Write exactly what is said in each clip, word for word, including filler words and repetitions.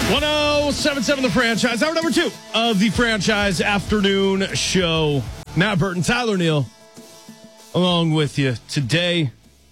one oh seven point seven The Franchise, hour number two of the Franchise Afternoon Show. Matt Burton, Tyler Neal, along with you today.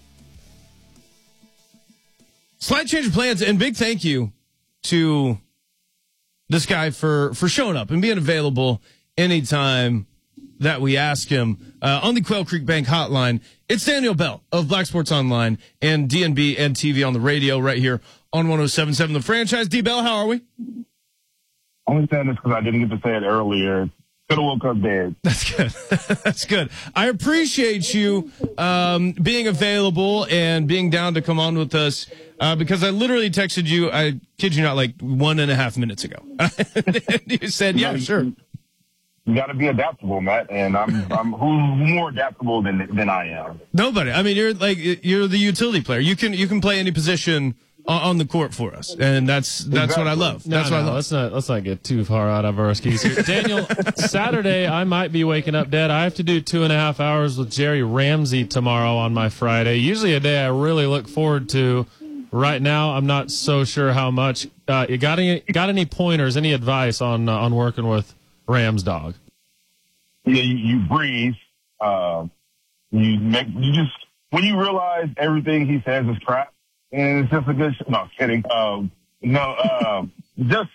Slight change of plans, and big thank you to this guy for, for showing up and being available anytime that we ask him uh, on the Quail Creek Bank hotline. It's Daniel Bell of Black Sports Online and D N B and T V on the radio right here on one oh seven point seven The Franchise. D. Bell, how are we? I'm only saying this because I didn't get to say it earlier. Could have woke up dead. That's good. That's good. I appreciate you um, being available and being down to come on with us uh, because I literally texted you, I kid you not, like one and a half minutes ago. And you said, yeah, sure. You got to be adaptable, Matt, and I'm I'm who's more adaptable than than I am. Nobody. I mean, you're like you're the utility player. You can you can play any position on, on the court for us, and that's that's Exactly. what I love. No, That's no, what I love. Let's not let's not get too far out of our skis here. Daniel, Saturday I might be waking up dead. I have to do two and a half hours with Jerry Ramsey tomorrow on my Friday. Usually a day I really look forward to. Right now I'm not so sure how much. Uh, you got any got any pointers? Any advice on uh, on working with Rams dog? Yeah, you, you breathe. Uh, you make you just when you realize everything he says is crap, and it's just a good. Sh- no, kidding. Um, no, um, just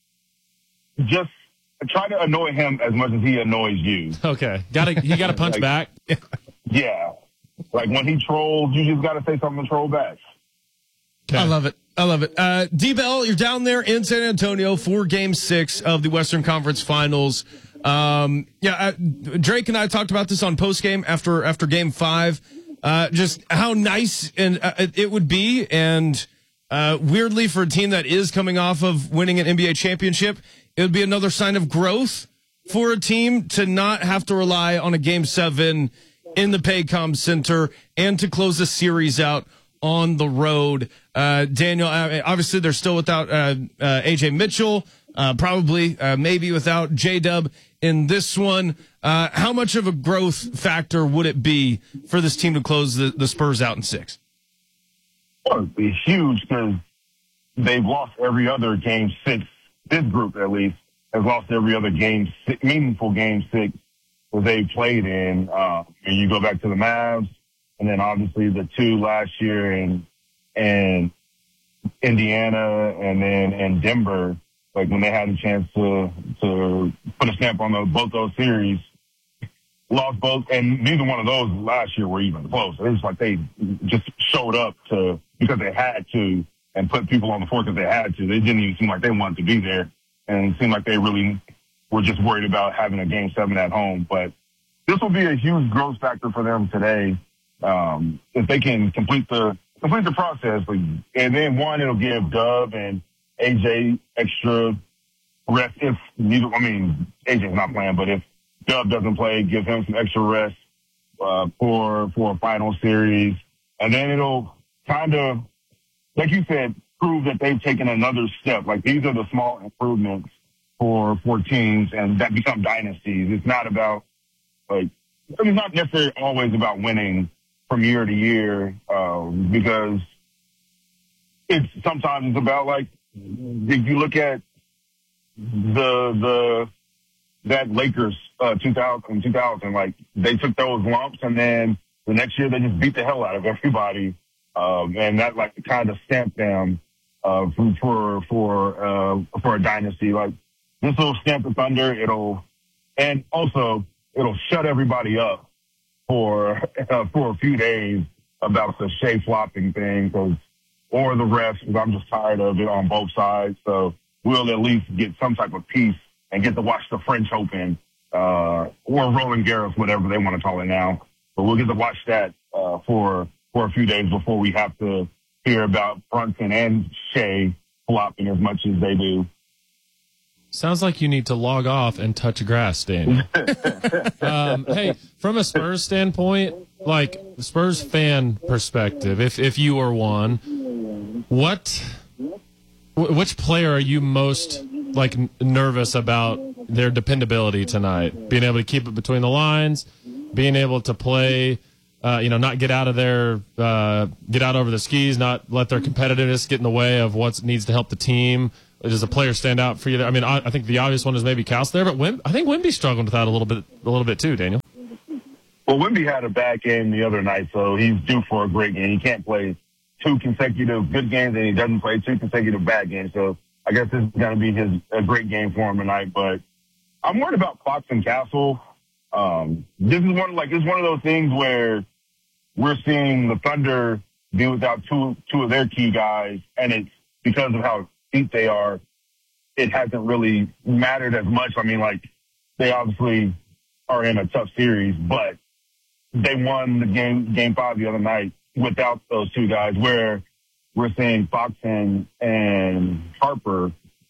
just try to annoy him as much as he annoys you. Okay, got to you got to punch Like- back. Yeah, like when he trolls, you just got to say something to troll back. Okay. I love it. I love it. Uh, D-Bell, you're down there in San Antonio for game six of the Western Conference Finals. Um, yeah, uh, Drake and I talked about this on postgame after, after game five. Uh, just how nice and uh, it would be. And, uh, weirdly for a team that is coming off of winning an N B A championship, it would be another sign of growth for a team to not have to rely on a game seven in the Paycom Center and to close the series out on the road. Uh, Daniel, uh, obviously they're still without, uh, uh, A J Mitchell, uh, probably, uh, maybe without J-Dub in this one. Uh, how much of a growth factor would it be for this team to close the, the Spurs out in six? Well, it'd be huge because they've lost every other game six. This group, at least, has lost every other game, six, meaningful game six that they played in. Uh, and you go back to the Mavs, and then obviously the two last year in, in Indiana and then in Denver, like when they had a chance to, to put a stamp on the, both those series, lost both, and neither one of those last year were even close. It was like they just showed up to, because they had to, and put people on the floor because they had to. They didn't even seem like they wanted to be there, and it seemed like they really were just worried about having a game seven at home. But this will be a huge growth factor for them today. Um, if they can complete the complete the process, like, and then one, it'll give Dub and A J extra rest. If neither, I mean, A J's not playing, but if Dub doesn't play, give him some extra rest uh, for for a final series, and then it'll kind of, like you said, prove that they've taken another step. Like these are the small improvements for for teams, and that become dynasties. It's not about like it's not necessarily always about winning from year to year, um, because it's sometimes it's about like if you look at the the that Lakers uh, two thousand, two thousand, like they took those lumps and then the next year they just beat the hell out of everybody, um, and that like kind of stamped them uh, for for uh, for a dynasty. Like this will stamp the Thunder. It'll and also it'll shut everybody up for uh, for a few days about the Shea flopping thing, cause, or the refs, because I'm just tired of it on both sides. So we'll at least get some type of peace and get to watch the French Open uh, or Roland Garros, whatever they want to call it now. But we'll get to watch that uh, for for a few days before we have to hear about Brunson and Shea flopping as much as they do. Sounds like you need to log off and touch grass, Daniel. um, hey, from a Spurs standpoint, like Spurs fan perspective, if if you were one, what, which player are you most like nervous about their dependability tonight? Being able to keep it between the lines, being able to play, uh, you know, not get out of their, uh, get out over the skis, not let their competitiveness get in the way of what needs to help the team. does a player stand out for you there? I mean, I, I think the obvious one is maybe Kals there, but Wim, I think Wemby's struggling with that a little bit, a little bit too, Daniel. Well, Wemby had a bad game the other night, so he's due for a great game. He can't play two consecutive good games, and he doesn't play two consecutive bad games. So I guess this is going to be his a great game for him tonight. But I'm worried about Fox and Castle. Um, this is one like it's one of those things where we're seeing the Thunder be without two two of their key guys, and it's because of how deep they are. It hasn't really mattered as much. I mean, like they obviously are in a tough series, but they won the game, game five the other night without those two guys, where we're seeing Fox and, and Harper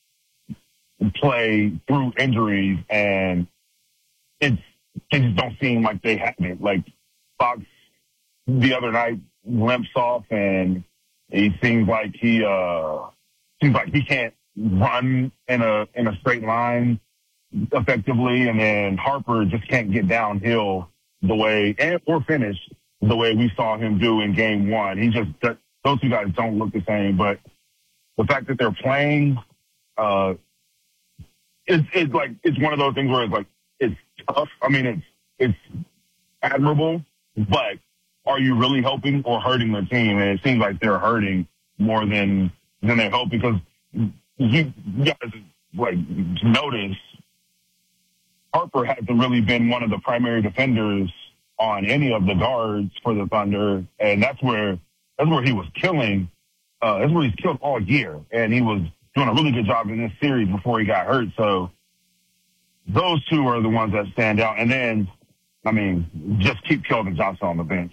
play through injuries, and it's, they just don't seem like they have it. Like Fox the other night limps off, and he seems like he, uh, seems like he can't run in a, in a straight line effectively. And then Harper just can't get downhill the way, and or finish the way we saw him do in game one. He just, those two guys don't look the same, but the fact that they're playing, uh, it's, it's like, it's one of those things where it's like, it's tough. I mean, it's, it's admirable, but are you really helping or hurting the team? And it seems like they're hurting more than, than they're helping, because you guys, like, notice Harper hasn't really been one of the primary defenders on any of the guards for the Thunder, and that's where that's where he was killing. Uh, that's where he's killed all year, and he was doing a really good job in this series before he got hurt. So those two are the ones that stand out. And then, I mean, just keep Keldon Johnson on the bench.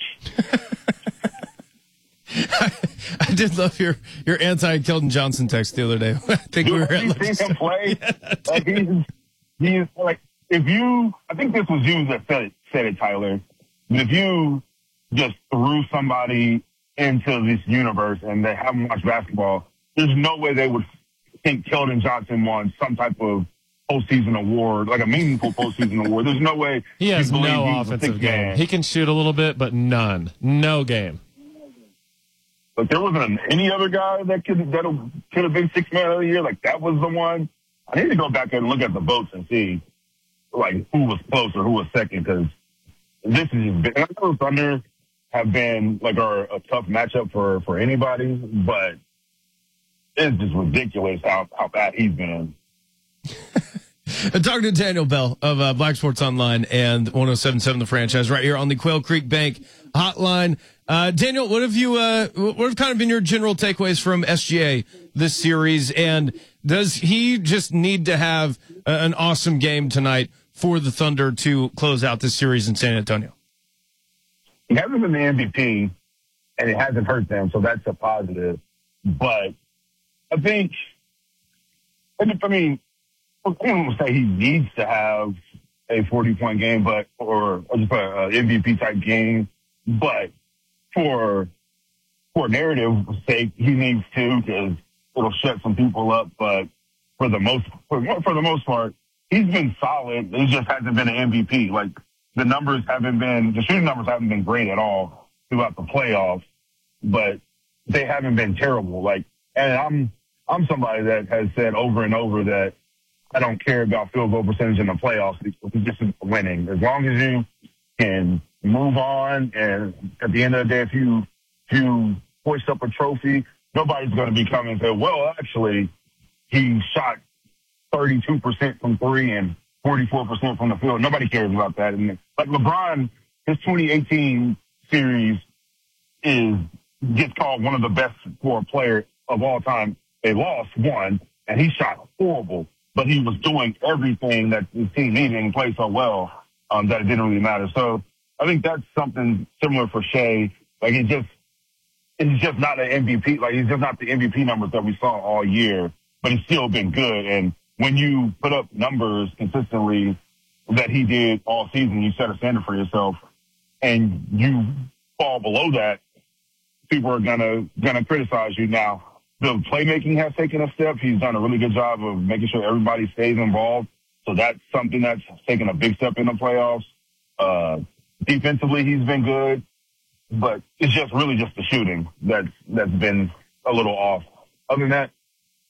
I, I did love your your anti Keldon Johnson text the other day. I think Dude, we were have at you seen him play? Yeah, like he's he's like. If you, I think this was you that said it, said it, Tyler. But if you just threw somebody into this universe and they haven't watched basketball, there's no way they would think Keldon Johnson won some type of postseason award, like a meaningful postseason award. There's no way he has you believe no he's a offensive sixth game. man. He can shoot a little bit, but none, no game. But there wasn't any other guy that could that could have been sixth man of the year. Like that was the one. I need to go back and look at the votes and see. Like who was close or who was second, because this is just been, I know Thunder have been like are a tough matchup for, for anybody, but it's just ridiculous how, how bad he's been. Talking to Daniel Bell of uh, Black Sports Online and one oh seven point seven The Franchise right here on the Quail Creek Bank hotline. Uh, Daniel, what have you, uh, what have kind of been your general takeaways from S G A this series? And does he just need to have a, an awesome game tonight for the Thunder to close out this series in San Antonio? He hasn't been the M V P, and it hasn't hurt them, so that's a positive. But I think, I mean, I don't say he needs to have a forty-point game, but or, or just an M V P-type game, but for for narrative sake, he needs to, because it'll shut some people up. But for the most for, for the most part, he's been solid. He just hasn't been an M V P. Like the numbers haven't been, the shooting numbers haven't been great at all throughout the playoffs, but they haven't been terrible. Like, and I'm I'm somebody that has said over and over that I don't care about field goal percentage in the playoffs. It's just winning. As long as you can move on, and at the end of the day, if you if you hoist up a trophy, nobody's going to be coming and say, well, actually, he shot thirty-two percent from three and forty-four percent from the field. Nobody cares about that. And like LeBron, his twenty eighteen series is gets called one of the best for a player of all time. They lost one, and he shot horrible, but he was doing everything that his team needed and played so well um, that it didn't really matter. So I think that's something similar for Shea. Like it just, it's just not an M V P. Like he's just not the M V P numbers that we saw all year, but he's still been good. And when you put up numbers consistently that he did all season, you set a standard for yourself, and you fall below that, people are gonna gonna criticize you. Now, the playmaking has taken a step. He's done a really good job of making sure everybody stays involved. So that's something that's taken a big step in the playoffs. Uh, defensively, he's been good, but it's just really just the shooting that's that's been a little off. Other than that,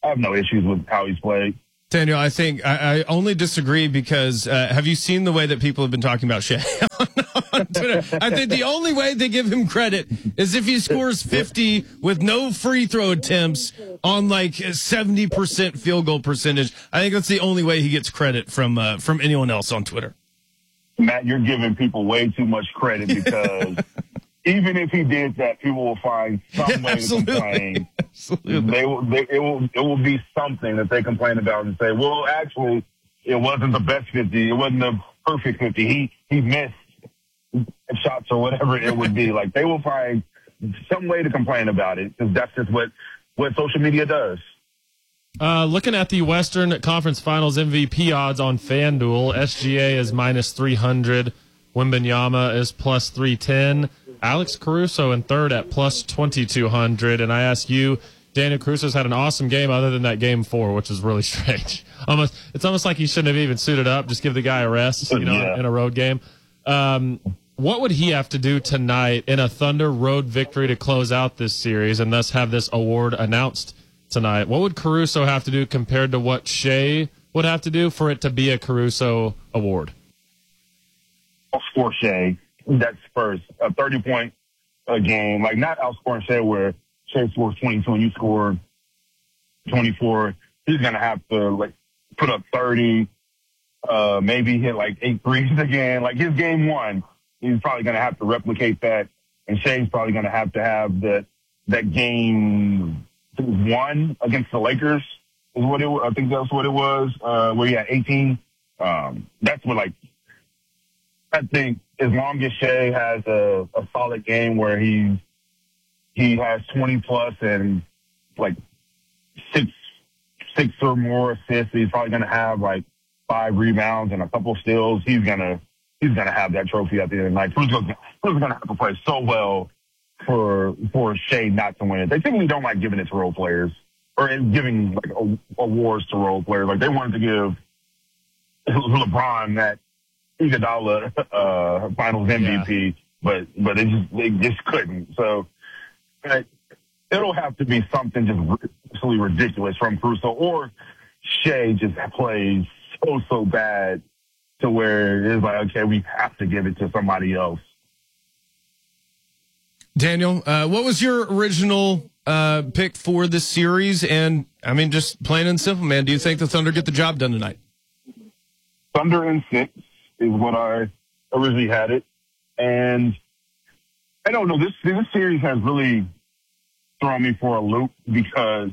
I have no issues with how he's played. Daniel, I think I, I only disagree because uh, have you seen the way that people have been talking about Shea on, on Twitter? I think the only way they give him credit is if he scores fifty with no free throw attempts on like seventy percent field goal percentage. I think that's the only way he gets credit from uh, from anyone else on Twitter. Matt, you're giving people way too much credit because even if he did that, people will find some Yeah, way absolutely. to complain. Absolutely. They will, they, it will, it will be something that they complain about and say, well, actually, it wasn't the best fifty. It wasn't the perfect fifty. He, he missed shots or whatever it would be. Like, they will find some way to complain about it because that's just what, what social media does. Uh, looking at the Western Conference Finals M V P odds on FanDuel, S G A is minus three hundred. Wembanyama is plus three ten. Alex Caruso in third at plus twenty-two hundred. And I ask you, Daniel Caruso's had an awesome game other than that game four, which is really strange. Almost, it's almost like he shouldn't have even suited up. Just give the guy a rest, you know, Yeah. in a road game. Um, what would he have to do tonight in a Thunder road victory to close out this series and thus have this award announced tonight? What would Caruso have to do compared to what Shea would have to do for it to be a Caruso award? Outscore Shea, that's first. A thirty-point a game. Like, not outscoring Shea where Shea scores twenty-two and you score twenty-four. He's going to have to, like, put up thirty, uh, maybe hit, like, eight threes again. Like, his game one, he's probably going to have to replicate that. And Shea's probably going to have to have that, that game one against the Lakers is what it was. I think that's what it was, uh, where he had eighteen. Um, that's what, like, I think as long as Shea has a, a solid game where he he has twenty plus and like six six or more assists, he's probably gonna have like five rebounds and a couple steals. He's gonna he's gonna have that trophy at the end of the night. Who's gonna, who's gonna have to play so well for for Shea not to win it? They typically don't like giving it to role players or giving like a, awards to role players. Like they wanted to give LeBron that Iguodala uh, Finals M V P, yeah. but but it just they just couldn't. So it, it'll have to be something just absolutely ridiculous from Caruso, or Shea just plays so so bad to where it's like, okay, we have to give it to somebody else. Daniel, uh, what was your original uh, pick for this series? And I mean, just plain and simple, man. Do you think the Thunder get the job done tonight? Thunder in six is what I originally had it. And I don't know, this, this series has really thrown me for a loop because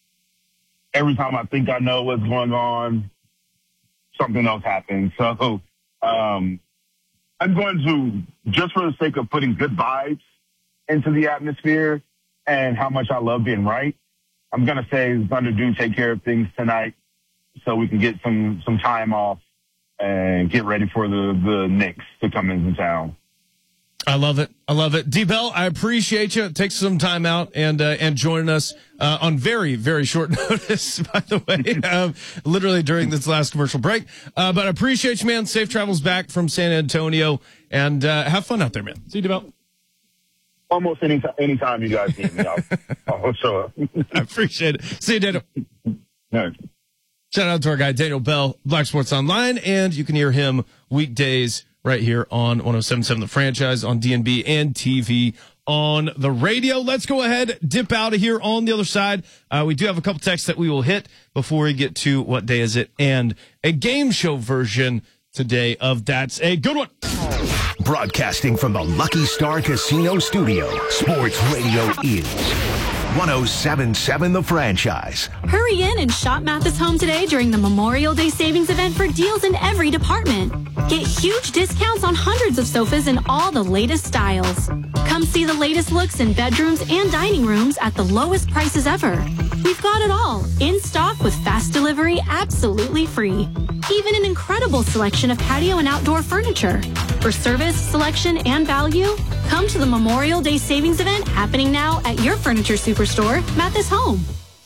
every time I think I know what's going on, something else happens. So um, I'm going to, just for the sake of putting good vibes into the atmosphere and how much I love being right, I'm going to say Thunder do take care of things tonight so we can get some, some time off and get ready for the, the Knicks to come into town. I love it. I love it. D-Bell, I appreciate you. Take some time out and uh, and joining us uh, on very, very short notice, by the way, um, literally during this last commercial break. Uh, but I appreciate you, man. Safe travels back from San Antonio, and uh, have fun out there, man. See you, D-Bell. Almost any t- anytime you guys need me, I'll, I'll show up. I appreciate it. See you, Daniel. All right. Shout out to our guy, Daniel Bell, Black Sports Online, and you can hear him weekdays right here on one oh seven point seven The Franchise, on D N B and T V on the radio. Let's go ahead, dip out of here. On the other side, uh, we do have a couple texts that we will hit before we get to What Day Is It and a game show version today of That's a Good One. Broadcasting from the Lucky Star Casino Studio, Sports Radio is one oh seven point seven The Franchise. Hurry in and shop Mathis Home today during the Memorial Day Savings Event for deals in every department. Get huge discounts on hundreds of sofas in all the latest styles. Come see the latest looks in bedrooms and dining rooms at the lowest prices ever. We've got it all in stock with fast delivery absolutely free. Even an incredible selection of patio and outdoor furniture. For service, selection, and value, come to the Memorial Day Savings Event happening now at your furniture superstore, Mathis Home.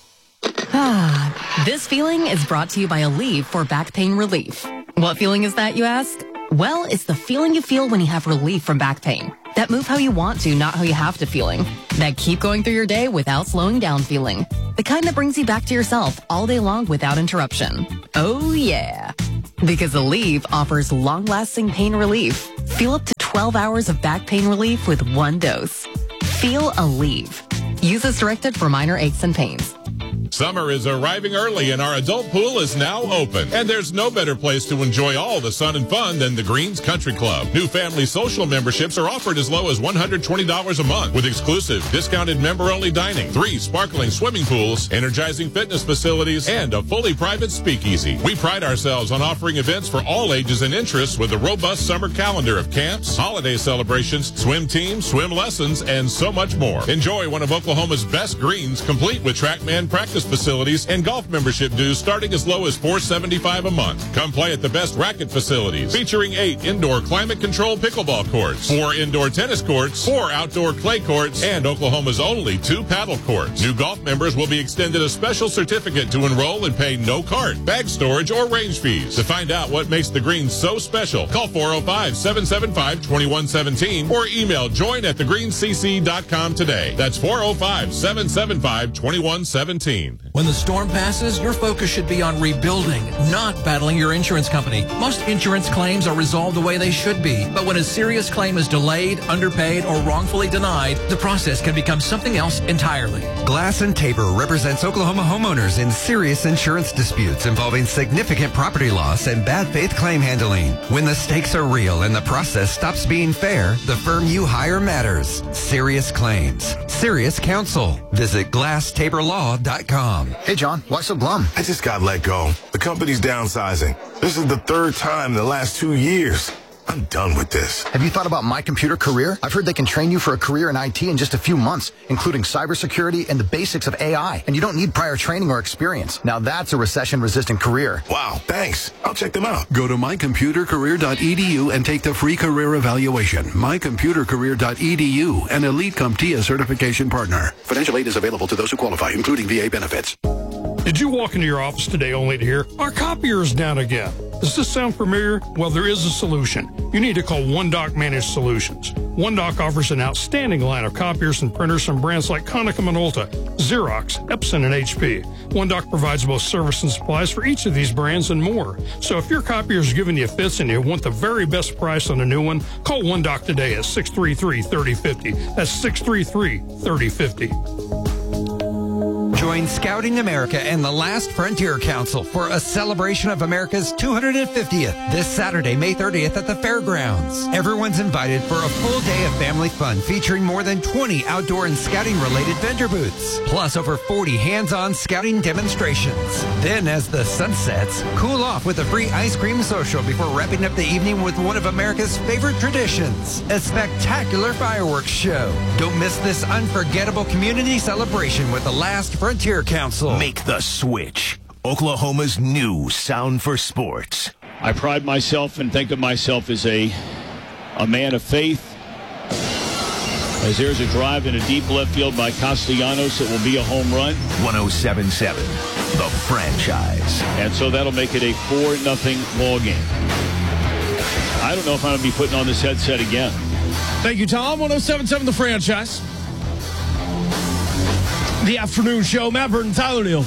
Ah, this feeling is brought to you by Aleve for back pain relief. What feeling is that, you ask? Well, it's the feeling you feel when you have relief from back pain. That move how you want to, not how you have to feeling. That keep going through your day without slowing down feeling. The kind that brings you back to yourself all day long without interruption. Oh, yeah. Because Aleve offers long-lasting pain relief. Feel up to twelve hours of back pain relief with one dose. Feel Aleve. Use as directed for minor aches and pains. Summer is arriving early and our adult pool is now open. And there's no better place to enjoy all the sun and fun than the Greens Country Club. New family social memberships are offered as low as one hundred twenty dollars a month with exclusive discounted member-only dining, three sparkling swimming pools, energizing fitness facilities, and a fully private speakeasy. We pride ourselves on offering events for all ages and interests with a robust summer calendar of camps, holiday celebrations, swim teams, swim lessons, and so much more. Enjoy one of Oklahoma's best greens, complete with TrackMan practice facilities and golf membership dues starting as low as four hundred seventy-five dollars a month. Come play at the best racket facilities, featuring eight indoor climate-controlled pickleball courts, four indoor tennis courts, four outdoor clay courts, and Oklahoma's only two paddle courts. New golf members will be extended a special certificate to enroll and pay no cart, bag storage, or range fees. To find out what makes the greens so special, call four oh five, seven seven five, two one one seven or email join at the greens c c dot com today. That's four oh five, seven seven five, two one one seven. When the storm passes, your focus should be on rebuilding, not battling your insurance company. Most insurance claims are resolved the way they should be, but when a serious claim is delayed, underpaid, or wrongfully denied, the process can become something else entirely. Glass and Tabor represents Oklahoma homeowners in serious insurance disputes involving significant property loss and bad faith claim handling. When the stakes are real and the process stops being fair, the firm you hire matters. Serious claims. Serious counsel. Visit glass tabor law dot com. Hey, John, why so glum? I just got let go. The company's downsizing. This is the third time in the last two years. I'm done with this. Have you thought about My Computer Career? I've heard they can train you for a career in I T in just a few months, including cybersecurity and the basics of A I. And you don't need prior training or experience. Now that's a recession-resistant career. Wow, thanks. I'll check them out. Go to my computer career dot e d u and take the free career evaluation. my computer career dot e d u, an Elite CompTIA certification partner. Financial aid is available to those who qualify, including V A benefits. Did you walk into your office today only to hear, our copier is down again? Does this sound familiar? Well, there is a solution. You need to call OneDoc Managed Solutions. OneDoc offers an outstanding line of copiers and printers from brands like Konica Minolta, Xerox, Epson, and H P. OneDoc provides both service and supplies for each of these brands and more. So if your copier is giving you fits and you want the very best price on a new one, call OneDoc today at six three three, three oh five oh. That's six three three, three oh five oh. Join Scouting America and the Last Frontier Council for a celebration of America's two hundred fiftieth this Saturday, May thirtieth at the fairgrounds. Everyone's invited for a full day of family fun featuring more than twenty outdoor and scouting-related vendor booths, plus over forty hands-on scouting demonstrations. Then, as the sun sets, cool off with a free ice cream social before wrapping up the evening with one of America's favorite traditions, a spectacular fireworks show. Don't miss this unforgettable community celebration with the Last Frontier Council. Make the switch. Oklahoma's new sound for sports. I pride myself and think of myself as a a man of faith. As there's a drive in a deep left field by Castellanos, it will be a home run. one oh seven point seven, the franchise. And so that'll make it a four nothing ball game. I don't know if I'm going to be putting on this headset again. Thank you, Tom. one oh seven point seven, the franchise. The afternoon show, Matt Burton, Tyler Neal.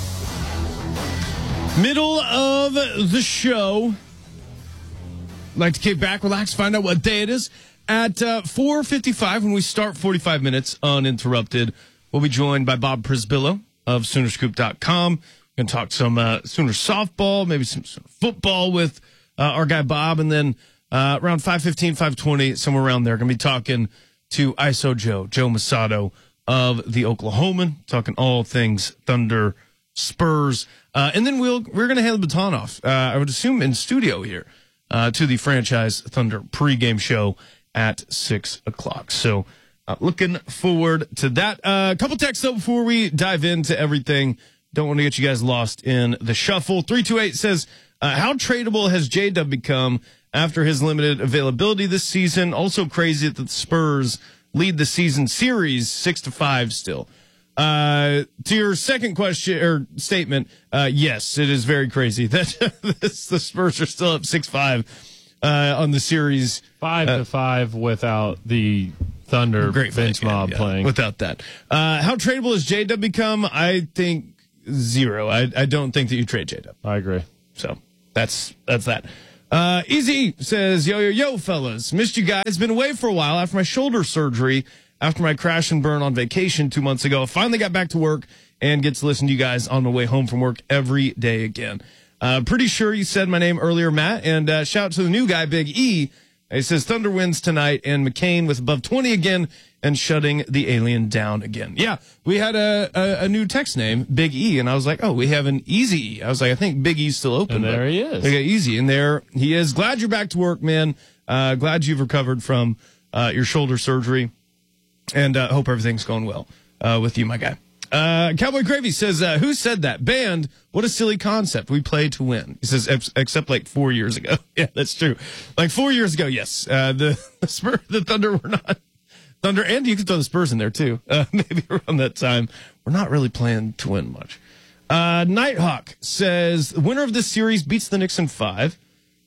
Middle of the show. Like to kick back, relax, find out what day it is. At uh, four fifty-five, when we start forty-five minutes uninterrupted, we'll be joined by Bob Prisbillo of Sooner Scoop dot com. We're going to talk some uh, Sooner softball, maybe some, some football with uh, our guy Bob. And then uh, around five fifteen, five twenty, somewhere around there, going to be talking to I S O Joe, Joe Masato of the Oklahoman, talking all things Thunder, Spurs. Uh, and then we'll, we're going to hand the baton off, uh, I would assume in studio here, uh, to the franchise Thunder pregame show at six o'clock. So uh, looking forward to that. Uh, a couple texts, though, before we dive into everything. Don't want to get you guys lost in the shuffle. three two eight says, uh, how tradable has J-Dub become after his limited availability this season? Also crazy that the Spurs lead the season series six to five still. Uh, to your second question or statement, uh, yes, it is very crazy that this, the Spurs are still up six five uh, on the series. Five uh, to five without the Thunder Great bench game, mob yeah, playing. without that. Uh, how tradable has J-Dub become? I think zero. I, I don't think that you trade J-Dub. I agree. So that's that's that. Uh, Easy says, yo, yo, yo, fellas. Missed you guys. Been away for a while after my shoulder surgery, after my crash and burn on vacation two months ago. Finally got back to work and get to listen to you guys on the way home from work every day again. Uh, pretty sure you said my name earlier, Matt. And uh, shout out to the new guy, Big E. He says Thunder wins tonight and McCain with above twenty again and shutting the alien down again. Yeah, we had a, a, a new text name, Big E, and I was like, oh, we have an Easy E. I was like, I think Big E's still open. And there he is. We got Easy, and there he is. Glad you're back to work, man. Uh, glad you've recovered from uh, your shoulder surgery, and uh, hope everything's going well uh, with you, my guy. Uh, Cowboy Gravy says, uh, who said that? Band, what a silly concept. We play to win. He says, ex- except like four years ago. Yeah, that's true. Like four years ago, yes. Uh, the, the Spurs, the Thunder were not. Thunder, and you can throw the Spurs in there too. Uh, maybe around that time. We're not really playing to win much. Uh, Nighthawk says, the winner of this series beats the Knicks in five.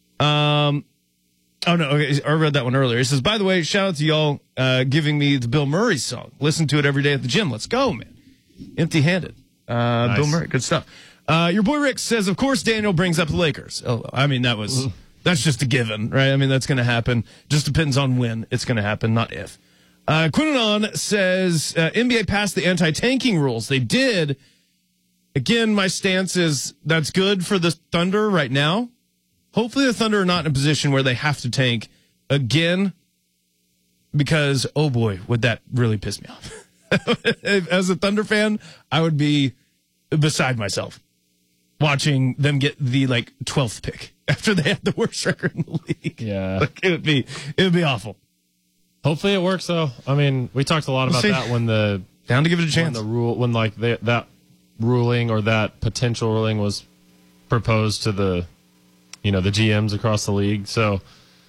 Um, oh no, okay, I read that one earlier. He says, by the way, shout out to y'all, uh, giving me the Bill Murray song. Listen to it every day at the gym. Let's go, man. Empty-handed. Uh, nice. Bill Murray, good stuff. Uh, your boy Rick says, of course, Daniel brings up the Lakers. Oh, I mean, that was, that's just a given, right? I mean, that's going to happen. Just depends on when it's going to happen, not if. Uh, Quinanon says, uh, N B A passed the anti-tanking rules. They did. Again, my stance is that's good for the Thunder right now. Hopefully the Thunder are not in a position where they have to tank again, because, oh boy, would that really piss me off. As a Thunder fan, I would be beside myself watching them get the like twelfth pick after they had the worst record in the league. Yeah, like, it would be it would be awful. Hopefully it works though. I mean, we talked a lot about we'll that when the down to give it a chance. When the rule, when like they, that ruling or that potential ruling was proposed to the, you know, the G Ms across the league. So.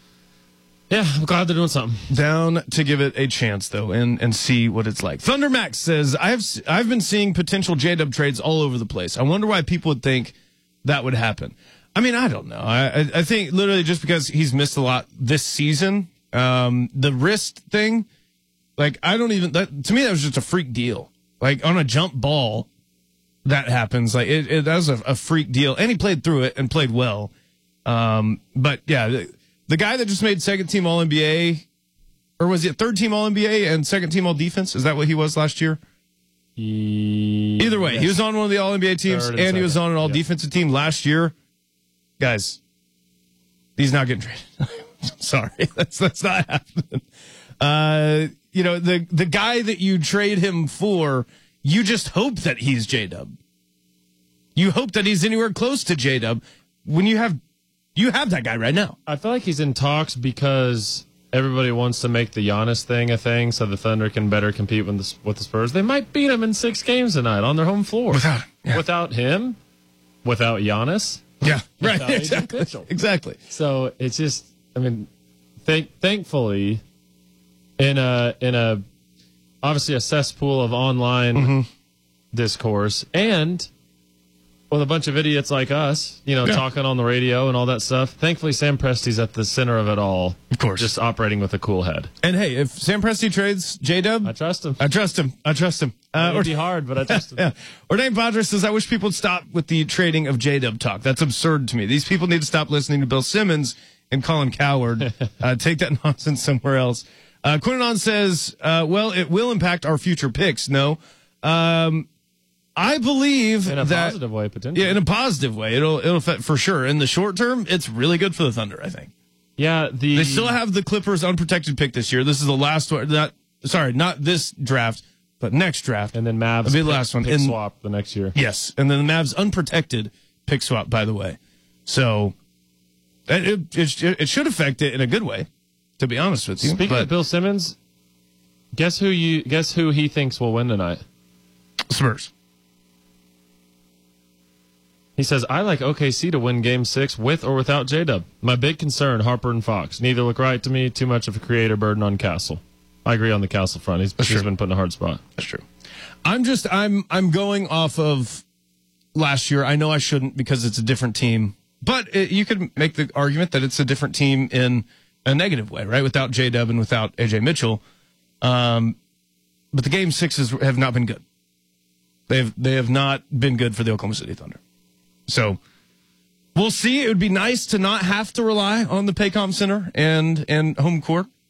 Yeah, I'm glad they're doing something. Down to give it a chance, though, and, and see what it's like. Thunder Max says, I've I've been seeing potential J-Dub trades all over the place. I wonder why people would think that would happen. I mean, I don't know. I I think literally just because he's missed a lot this season, um, the wrist thing, like, I don't even, that, to me, that was just a freak deal. Like, on a jump ball, that happens. Like, it, it that was a, a freak deal. And he played through it and played well. Um, but, yeah, the, The guy that just made second team All N B A, or was it third team All N B A and second team All Defense? Is that what he was last year? He, Either way, yes. He was on one of the All N B A teams and, and he was on an All yep. Defensive team last year. Guys, he's not getting traded. Sorry, that's that's not happening. Uh, you know, the the guy that you trade him for, you just hope that he's J-Dub. You hope that he's anywhere close to J-Dub when you have. You have that guy right now. I feel like he's in talks because everybody wants to make the Giannis thing a thing so the Thunder can better compete with the, with the Spurs. They might beat him in six games tonight on their home floor. Without, yeah. without him, without Giannis. Yeah, right. Without Exactly. Mitchell. exactly. So it's just, I mean, thank, thankfully, in a, in a, obviously a cesspool of online mm-hmm. discourse and with a bunch of idiots like us, you know, yeah. talking on the radio and all that stuff. Thankfully, Sam Presti's at the center of it all. Of course. Just operating with a cool head. And hey, if Sam Presti trades J-Dub, I trust him. I trust him. I trust him. Uh, it would be hard, but I trust him. Yeah. Ordained Padre says, I wish people would stop with the trading of J-Dub talk. That's absurd to me. These people need to stop listening to Bill Simmons and Colin Cowherd. uh, take that nonsense somewhere else. Uh, Quinanon says, uh, well, it will impact our future picks. No. Um, I believe in a that, positive way, potentially. Yeah, in a positive way, it'll it'll affect for sure. In the short term, it's really good for the Thunder. I think. Yeah, the they still have the Clippers unprotected pick this year. This is the last one. Not sorry, not this draft, but next draft. And then Mavs will be the pick, last one. Pick and, swap the next year. Yes, and then the Mavs unprotected pick swap. By the way, so it it, it should affect it in a good way. To be honest with you. Speaking but, of Bill Simmons, guess who you guess who he thinks will win tonight? Spurs. He says, I like O K C to win game six with or without J-Dub. My big concern, Harper and Fox. Neither look right to me. Too much of a creator burden on Castle. I agree on the Castle front. He's, he's been put in a hard spot. That's true. I'm just, I'm, I'm going off of last year. I know I shouldn't because it's a different team, but it, you could make the argument that it's a different team in a negative way, right? Without J-Dub and without A J Mitchell. Um, but the game sixes have not been good. They've they have not been good for the Oklahoma City Thunder. So we'll see. It would be nice to not have to rely on the Paycom Center and and home court.